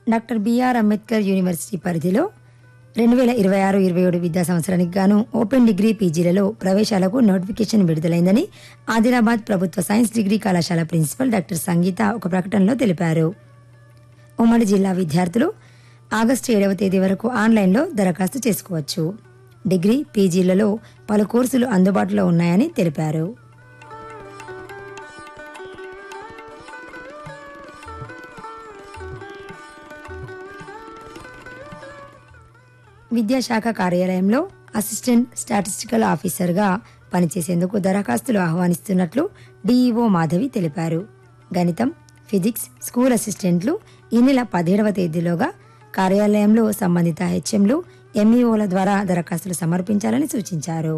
Doctor BR Ambedkar university పరిధిలో 2026-27 విద్యా సంవత్సరానికి గాను ఓపెన్ డిగ్రీ పీజీలలో ప్రవేశాలకు నోటిఫికేషన్ విడుదలైందని ఆదిలాబాద్ ప్రభుత్వ సైన్స్ డిగ్రీ కళాశాల ప్రిన్సిపల్ డాక్టర్ సంగీత ఒక ప్రకటనలో తెలిపారు. ఉమ్మడి జిల్లా విద్యార్థులు ఆగస్టు 7వ తేదీ వరకు ఆన్లైన్లో దరఖాస్తు చేసుకోవచ్చు. డిగ్రీ పీజీలలో పలు కోర్సులు అందుబాటులో ఉన్నాయని తెలిపారు. విద్యాశాఖ కార్యాలయంలో అసిస్టెంట్ స్టాటిస్టికల్ ఆఫీసర్గా పనిచేసేందుకు దరఖాస్తులు ఆహ్వానిస్తున్నట్లు డీఈఓ మాధవి తెలిపారు. గణితం, ఫిజిక్స్ స్కూల్ అసిస్టెంట్లు ఈ నెల 17వ తేదీలోగా కార్యాలయంలో సంబంధిత హెచ్ఎంలు, ఎంఈఓల ద్వారా దరఖాస్తులు సమర్పించాలని సూచించారు.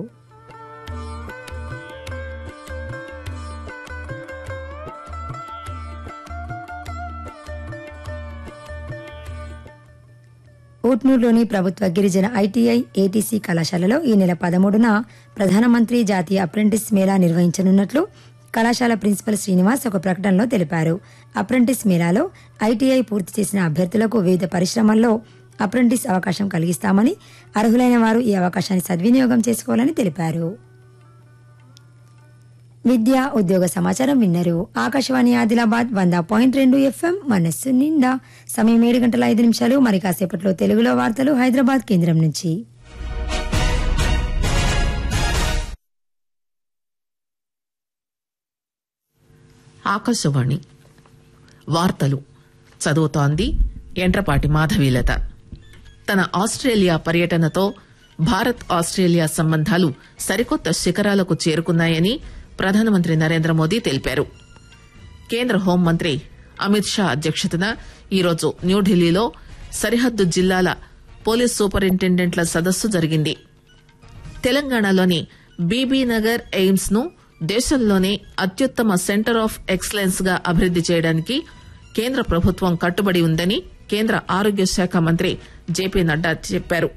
ఊట్నూరులోని ప్రభుత్వ గిరిజన ఐటీఐ, ఏటీసీ కళాశాలలో ఈ నెల 13న ప్రధానమంత్రి జాతీయ అప్రెంటిస్ మేళా నిర్వహించనున్నట్లు కళాశాల ప్రిన్సిపల్ శ్రీనివాస్ ఒక ప్రకటనలో తెలిపారు. అప్రెంటిస్ మేళాలో ఐటీఐ పూర్తి చేసిన అభ్యర్థులకు వివిధ పరిశ్రమల్లో అప్రెంటిస్ అవకాశం కలిగిస్తామని, అర్హులైన వారు ఈ అవకాశాన్ని సద్వినియోగం చేసుకోవాలని తెలిపారు. విద్యా ఉద్యోగ సమాచారం విన్నారు. ఆకాశవాణి ఆదిలాబాద్ 100.2 FM మనస్సు నిండా. సమయం 7:05. మరి కాసేపట్లో తెలుగులో వార్తలు హైదరాబాద్ కేంద్రం నుంచి. ఆకాశవాణి వార్తలు చదువుతోంది ఎంట్రపాటి మాధవీలత. తన ఆస్ట్రేలియా పర్యటనతో భారత్ ఆస్ట్రేలియా సంబంధాలు సరికొత్త శిఖరాలకు చేరుకున్నాయని ప్రధానమంత్రి నరేంద్ర మోదీ తెలిపారు. కేంద్ర హోంమంత్రి అమిత్ షా అధ్యక్షతన ఈరోజు న్యూఢిల్లీలో సరిహద్దు జిల్లాల పోలీస్ సూపరింటెండెంట్ల సదస్సు జరిగింది. తెలంగాణలోని బీబీనగర్ ఎయిమ్స్ ను దేశంలోనే అత్యుత్తమ సెంటర్ ఆఫ్ ఎక్సలెన్స్ గా అభివృద్ది చేయడానికి కేంద్ర ప్రభుత్వం కట్టుబడి ఉందని కేంద్ర ఆరోగ్య శాఖ మంత్రి జేపీ నడ్డా చెప్పారు.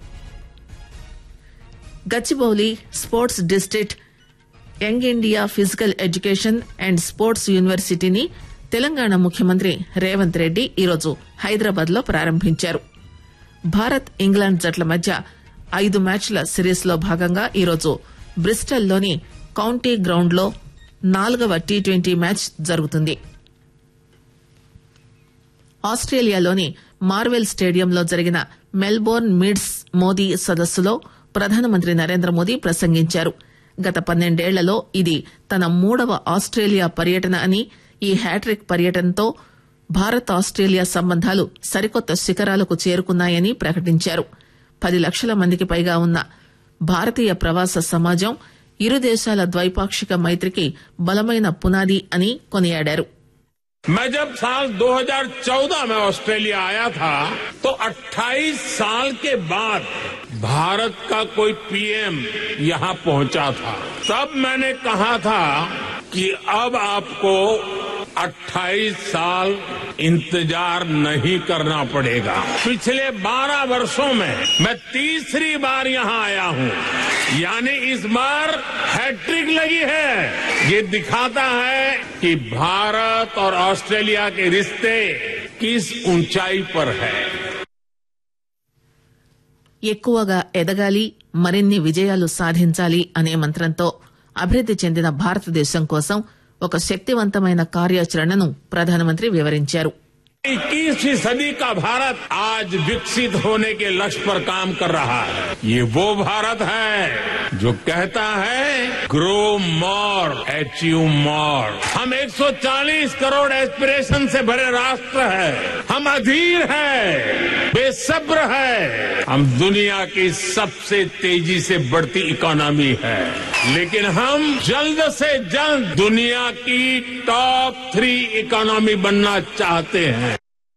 Gachibowli sports district young India physical education and sports యూనివర్సిటీని తెలంగాణ ముఖ్యమంత్రి రేవంత్ రెడ్డి ఈరోజు హైదరాబాద్ లో ప్రారంభించారు. భారత్ ఇంగ్లాండ్ జట్ల మధ్య 5 మ్యాచ్ల సిరీస్ లో భాగంగా ఈరోజు బ్రిస్టల్లోని కౌంటీ గ్రౌండ్ లో 4వ టీ20 మ్యాచ్ జరుగుతుంది. ఆస్ట్రేలియాలోని మార్వెల్ స్టేడియంలో జరిగిన మెల్బోర్న్ మిడ్స్ మోదీ సదస్సులో ప్రధానమంత్రి నరేంద్ర మోదీ ప్రసంగించారు. గత 12 ఏళ్లలో ఇది తన 3వ ఆస్ట్రేలియా పర్యటన అని, ఈ హ్యాట్రిక్ పర్యటనతో భారత్ ఆస్ట్రేలియా సంబంధాలు సరికొత్త శిఖరాలకు చేరుకున్నాయని ప్రకటించారు. 10 లక్షల మందికి పైగా ఉన్న భారతీయ ప్రవాస సమాజం ఇరు దేశాల ద్వైపాక్షిక మైత్రికి బలమైన పునాది అని కొనియాడారు. मैं जब साल 2014 में ऑस्ट्रेलिया आया था तो 28 साल के बाद भारत का कोई पीएम यहां पहुंचा था. तब मैंने कहा था कि अब आपको 28 साल इंतजार नहीं करना पड़ेगा. पिछले 12 वर्षों में मैं तीसरी बार यहां आया हूं, यानी इस बार हैट्रिक लगी है. ये दिखाता है कि भारत और ऑस्ट्रेलिया के रिश्ते किस ऊंचाई पर है. ఎక్కువగా ఎదగాలి, మరిన్ని విజయాలు సాధించాలి అనే మంత్రంతో అభివృద్ది చెందిన భారతదేశం కోసం ఒక శక్తివంతమైన కార్యాచరణను ప్రధానమంత్రి వివరించారు. 21वीं सदी का भारत आज विकसित होने के लक्ष्य पर काम कर रहा है. ये वो भारत है जो कहता है ग्रो मोर, अचीव मोर. हम 140 करोड़ एस्पिरेशन से भरे राष्ट्र है. हम अधीर है, बेसब्र है. हम दुनिया की सबसे तेजी से बढ़ती इकोनॉमी है, लेकिन हम जल्द से जल्द दुनिया की टॉप 3 इकोनॉमी बनना चाहते हैं.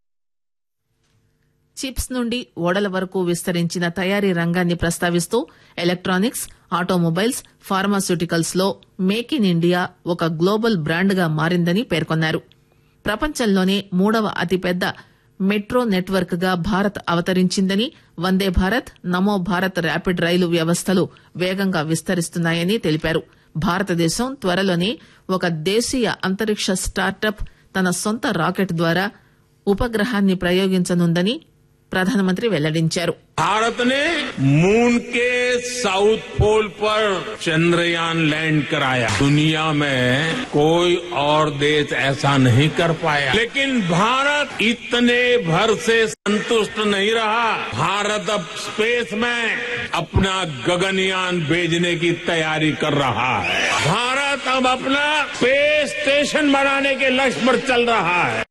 చిప్స్ నుండి ఓడల వరకు విస్తరించిన తయారీ రంగాన్ని ప్రస్తావిస్తూ ఎలక్ట్రానిక్స్, ఆటోమొబైల్స్, ఫార్మాస్యూటికల్స్ లో మేక్ ఇన్ ఇండియా ఒక గ్లోబల్ బ్రాండ్ గా మారిందని పేర్కొన్నారు. ప్రపంచంలోనే 3వ అతిపెద్ద మెట్రో నెట్వర్క్ గా భారత్ అవతరించిందని, వందే భారత్, నమో భారత్ ర్యాపిడ్ రైలు వ్యవస్థలు వేగంగా విస్తరిస్తున్నాయని తెలిపారు. భారతదేశం త్వరలోనే ఒక దేశీయ అంతరిక్ష స్టార్టప్ తన సొంత రాకెట్ ద్వారా ఉపగ్రహాన్ని ప్రయోగించనుందని ప్రధానమంత్రి వెల్లడించారు. भारत ने मून के साउथ पोल पर चंद्रयान लैंड कराया. दुनिया में कोई और देश ऐसा नहीं कर पाया. लेकिन भारत इतने भर से संतुष्ट नहीं रहा. भारत अब स्पेस में अपना गगनयान भेजने की तैयारी कर रहा है. भारत अब अपना स्पेस स्टेशन बनाने के लक्ष्य पर चल रहा है.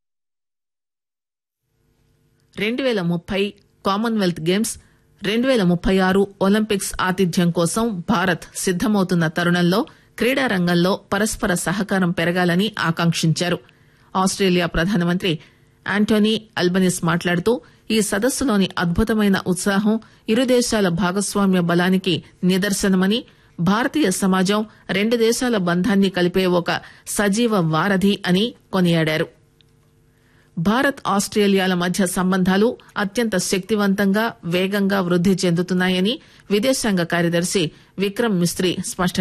2030 కామన్వెల్త్ గేమ్స్, 2036 ఒలింపిక్స్ ఆతిథ్యం కోసం భారత్ సిద్దమవుతున్న తరుణంలో క్రీడా రంగంలో పరస్పర సహకారం పెరగాలని ఆకాంక్షించారు. ఆస్ట్రేలియా ప్రధానమంత్రి ఆంటోనీ అల్బనీస్ మాట్లాడుతూ ఈ సదస్సులోని అద్భుతమైన ఉత్సాహం ఇరు దేశాల భాగస్వామ్య బలానికి నిదర్శనమని, భారతీయ సమాజం రెండు దేశాల బంధాన్ని కలిపే ఒక సజీవ వారధి అని కొనియాడారు. భారత్ ఆస్ట్రేలియాల మధ్య సంబంధాలు అత్యంత శక్తివంతంగా, వేగంగా వృద్ది చెందుతున్నాయని విదేశాంగ కార్యదర్శి విక్రమ్ మిస్రీ స్పష్టం